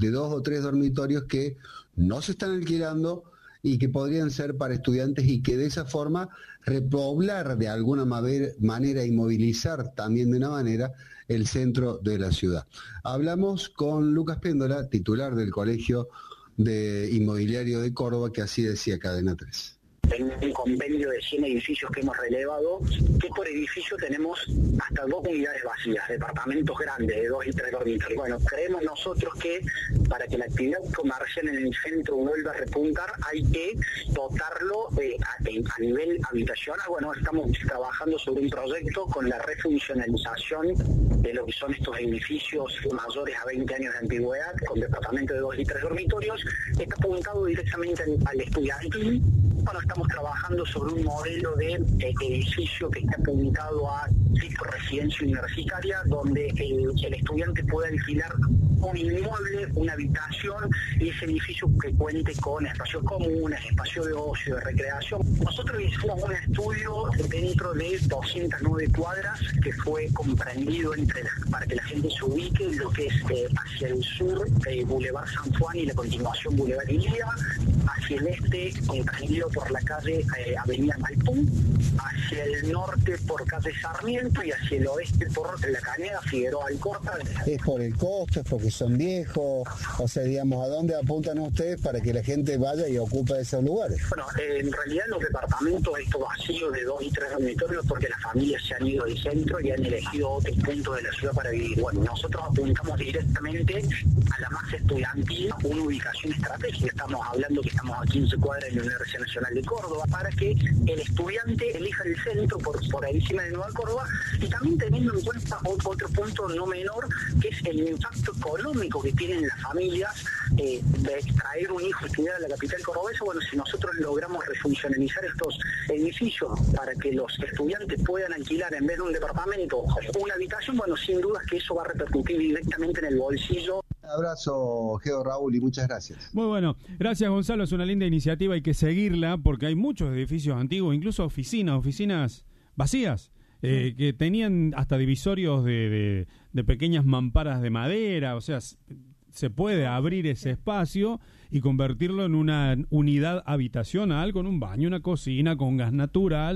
de 2 o 3 dormitorios que no se están alquilando y que podrían ser para estudiantes, y que de esa forma repoblar de alguna manera y movilizar también de una manera el centro de la ciudad. Hablamos con Lucas Péndola, titular del Colegio de Inmobiliario de Córdoba, que así decía Cadena 3. En un compendio de 100 edificios que hemos relevado, que por edificio tenemos hasta 2 unidades vacías, departamentos grandes de 2 y 3 dormitorios. Bueno, creemos nosotros que para que la actividad comercial en el centro vuelva a repuntar, hay que dotarlo a nivel habitacional. Bueno, estamos trabajando sobre un proyecto con la refuncionalización de lo que son estos edificios mayores a 20 años de antigüedad, con departamentos de 2 y 3 dormitorios. Está apuntado directamente al estudiantil. Bueno, estamos trabajando sobre un modelo de edificio que está apuntado a tipo residencia universitaria, donde el estudiante puede alquilar un inmueble, una habitación, y ese edificio que cuente con espacios comunes, espacio de ocio, de recreación. Nosotros hicimos un estudio dentro de 209 cuadras que fue comprendido para que la gente se ubique, lo que es hacia el sur, Boulevard San Juan y la continuación Boulevard Ilía, hacia el este, comprendido por la calle Avenida Maipú, hacia el norte por calle Sarmiento y hacia el oeste por la cañada Figueroa Alcorta. ¿Es por el costo, es porque son viejos? O sea, digamos, ¿a dónde apuntan ustedes para que la gente vaya y ocupe esos lugares? Bueno, en realidad los departamentos estos vacíos de 2 y 3 dormitorios, porque las familias se han ido del centro y han elegido otro punto de la ciudad para vivir. Bueno, nosotros apuntamos directamente a la masa estudiantil, una ubicación estratégica. Estamos hablando que estamos a 15 cuadras de la Universidad Nacional de Córdoba, para que el estudiante elija el centro por ahí encima de Nueva Córdoba, y también teniendo en cuenta otro punto no menor, que es el impacto económico que tienen las familias de traer un hijo a estudiar a la capital cordobesa. Bueno, si nosotros logramos refuncionalizar estos edificios para que los estudiantes puedan alquilar en vez de un departamento una habitación, bueno, sin dudas que eso va a repercutir directamente en el bolsillo. Un abrazo, Geo, Raúl, y muchas gracias. Muy bueno, gracias, Gonzalo, es una linda iniciativa, hay que seguirla porque hay muchos edificios antiguos, incluso oficinas vacías, que tenían hasta divisorios de pequeñas mamparas de madera. O sea, se puede abrir ese espacio y convertirlo en una unidad habitacional con un baño, una cocina, con gas natural,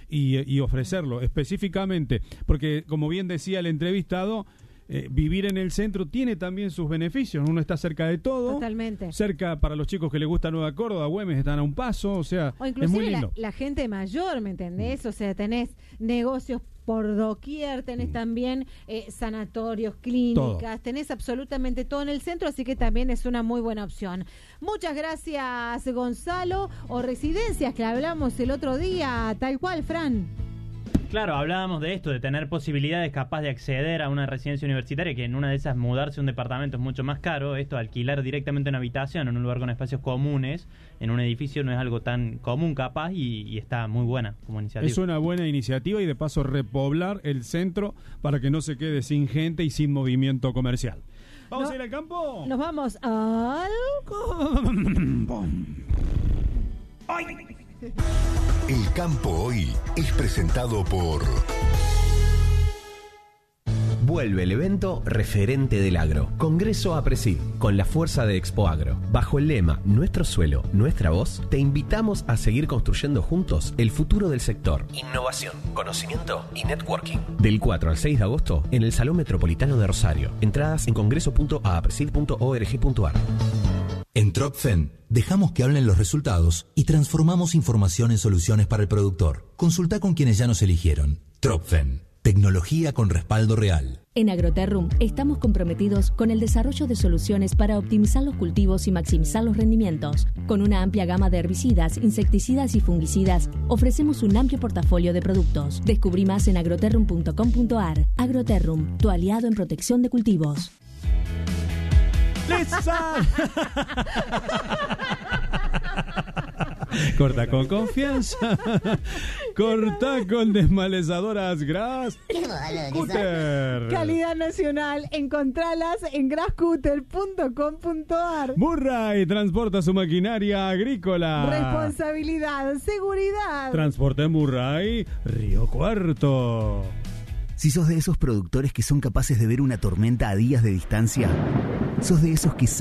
y ofrecerlo específicamente, porque como bien decía el entrevistado, vivir en el centro tiene también sus beneficios. Uno está cerca de todo. Totalmente. Cerca para los chicos que les gusta Nueva Córdoba, Güemes están a un paso, o sea, o inclusive es muy lindo. La gente mayor, ¿me entendés? O sea, tenés negocios por doquier, tenés también sanatorios, clínicas, tenés absolutamente todo en el centro, así que también es una muy buena opción. Muchas gracias, Gonzalo. O residencias que hablamos el otro día, tal cual, Fran. Claro, hablábamos de esto, de tener posibilidades capaz de acceder a una residencia universitaria, que en una de esas mudarse a un departamento es mucho más caro. Esto, alquilar directamente una habitación en un lugar con espacios comunes, en un edificio, no es algo tan común capaz, y está muy buena como iniciativa. Es una buena iniciativa, y de paso repoblar el centro para que no se quede sin gente y sin movimiento comercial. ¿Vamos a ir al campo? Nos vamos al... ¡Ay! El campo hoy es presentado por... Vuelve el evento referente del agro, Congreso APRESID, con la fuerza de Expo Agro. Bajo el lema Nuestro suelo, nuestra voz, te invitamos a seguir construyendo juntos el futuro del sector. Innovación, conocimiento y networking. Del 4 al 6 de agosto en el Salón Metropolitano de Rosario. Entradas en congreso.apresid.org.ar. En Tropfen, dejamos que hablen los resultados y transformamos información en soluciones para el productor. Consulta con quienes ya nos eligieron. Tropfen, tecnología con respaldo real. En Agroterrum estamos comprometidos con el desarrollo de soluciones para optimizar los cultivos y maximizar los rendimientos. Con una amplia gama de herbicidas, insecticidas y fungicidas, ofrecemos un amplio portafolio de productos. Descubrí más en agroterrum.com.ar. Agroterrum, tu aliado en protección de cultivos. Corta con confianza. Corta con desmalezadoras Grass Cutter. Calidad nacional. Encontralas en grasscutter.com.ar. Murray transporta su maquinaria agrícola. Responsabilidad, seguridad. Transporte Murray, Río Cuarto. Si sos de esos productores que son capaces de ver una tormenta a días de distancia, sos de esos que